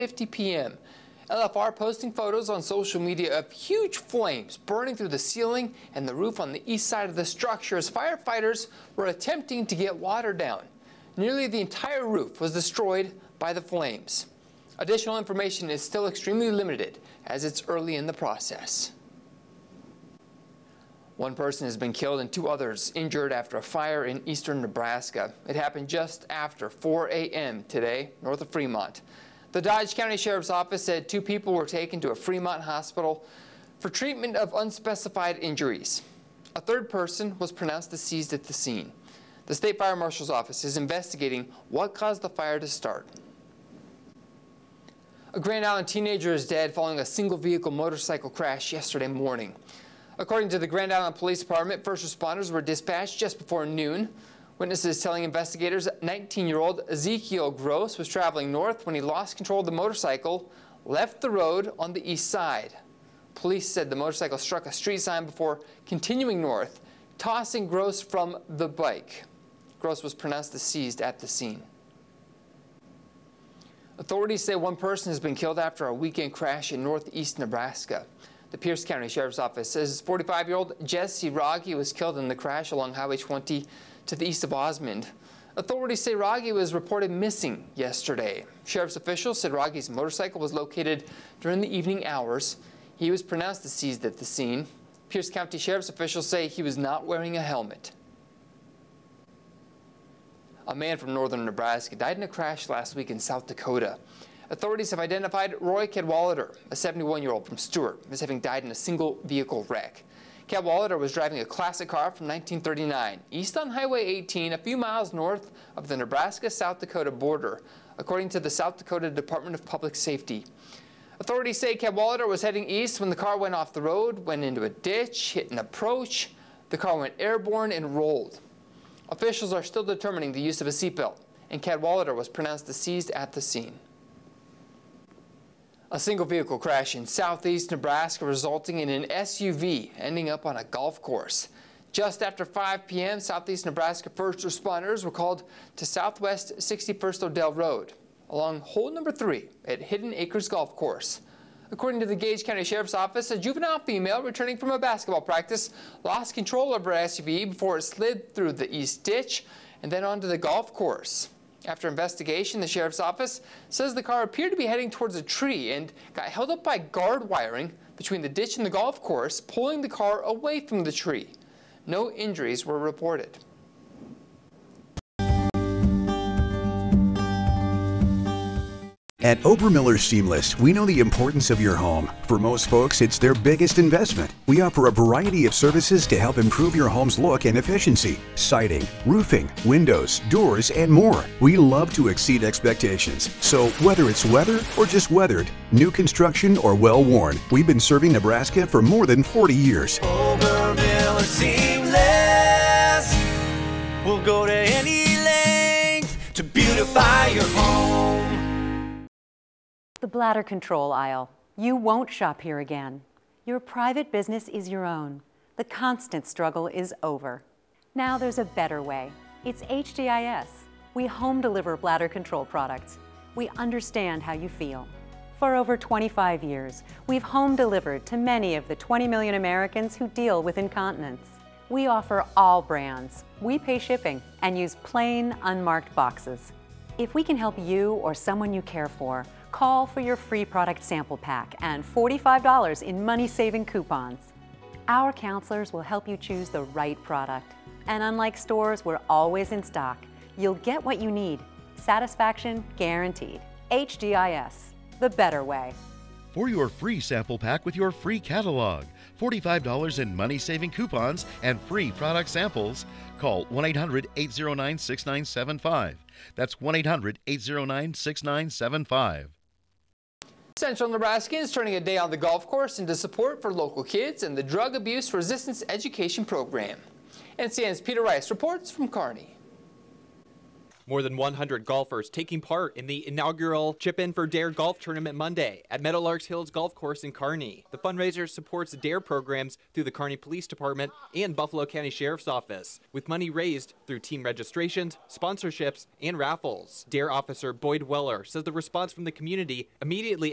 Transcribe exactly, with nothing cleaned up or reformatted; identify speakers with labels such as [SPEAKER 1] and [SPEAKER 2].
[SPEAKER 1] fifty p m L F R posting photos on social media of huge flames burning through the ceiling and the roof on the east side of the structure as firefighters were attempting to get water down. Nearly the entire roof was destroyed by the flames. Additional information is still extremely limited as it's early in the process. One person has been killed and two others injured after a fire in eastern Nebraska. It happened just after four a m today, north of Fremont. The Dodge County Sheriff's Office said two people were taken to a Fremont hospital for treatment of unspecified injuries. A third person was pronounced deceased at the scene. The State Fire Marshal's Office is investigating what caused the fire to start. A Grand Island teenager is dead following a single-vehicle motorcycle crash yesterday morning. According to the Grand Island Police Department, first responders were dispatched just before noon. Witnesses telling investigators nineteen-year-old Ezekiel Gross was traveling north when he lost control of the motorcycle, left the road on the east side. Police said the motorcycle struck a street sign before continuing north, tossing Gross from the bike. Gross was pronounced deceased at the scene. Authorities say one person has been killed after a weekend crash in northeast Nebraska. The Pierce County Sheriff's Office says forty-five-year-old Jesse Rogge was killed in the crash along Highway twenty to the east of Osmond. Authorities say Rogge was reported missing yesterday. Sheriff's officials said Rogge's motorcycle was located during the evening hours. He was pronounced deceased at the scene. Pierce County Sheriff's officials say he was not wearing a helmet. A man from northern Nebraska died in a crash last week in South Dakota. Authorities have identified Roy Cadwallader, a seventy-one-year-old from Stewart, as having died in a single-vehicle wreck. Cadwallader was driving a classic car from nineteen thirty-nine east on Highway eighteen, a few miles north of the Nebraska-South Dakota border, according to the South Dakota Department of Public Safety. Authorities say Cadwallader was heading east when the car went off the road, went into a ditch, hit an approach. The car went airborne and rolled. Officials are still determining the use of a seatbelt, and Cadwallader was pronounced deceased at the scene. A single-vehicle crash in southeast Nebraska resulting in an S U V ending up on a golf course. Just after five p m, southeast Nebraska first responders were called to southwest sixty-first Odell Road along hole number three at Hidden Acres Golf Course. According to the Gage County Sheriff's Office, a juvenile female returning from a basketball practice lost control of her S U V before it slid through the east ditch and then onto the golf course. After investigation, the Sheriff's Office says the car appeared to be heading towards a tree and got held up by guard wiring between the ditch and the golf course, pulling the car away from the tree. No injuries were reported.
[SPEAKER 2] At Obermiller Seamless, we know the importance of your home. For most folks, it's their biggest investment. We offer a variety of services to help improve your home's look and efficiency. Siding, roofing, windows, doors, and more. We love to exceed expectations. So whether it's weather or just weathered, new construction or well-worn, we've been serving Nebraska for more than forty years.
[SPEAKER 3] Obermiller Seamless. We'll go to any length to beautify your home.
[SPEAKER 4] The bladder control aisle. You won't shop here again. Your private business is your own. The constant struggle is over. Now there's a better way. It's H D I S. We home deliver bladder control products. We understand how you feel. For over twenty-five years, we've home delivered to many of the twenty million Americans who deal with incontinence. We offer all brands. We pay shipping and use plain, unmarked boxes. If we can help you or someone you care for, call for your free product sample pack and forty-five dollars in money-saving coupons. Our counselors will help you choose the right product. And unlike stores, we're always in stock. You'll get what you need. Satisfaction guaranteed. H D I S, the better way.
[SPEAKER 5] For your free sample pack with your free catalog, forty-five dollars in money-saving coupons and free product samples, call one eight hundred, eight oh nine, six nine seven five. That's one eight hundred, eight oh nine, six nine seven five.
[SPEAKER 1] Central Nebraskans turning a day on the golf course into support for local kids and the Drug Abuse Resistance Education Program. N C N's Peter Rice reports from Kearney.
[SPEAKER 6] More than one hundred golfers taking part in the inaugural Chip In for Dare golf tournament Monday at Meadowlarks Hills Golf Course in Kearney. The fundraiser supports Dare programs through the Kearney Police Department and Buffalo County Sheriff's Office, with money raised through team registrations, sponsorships, and raffles. Dare officer Boyd Weller says the response from the community immediately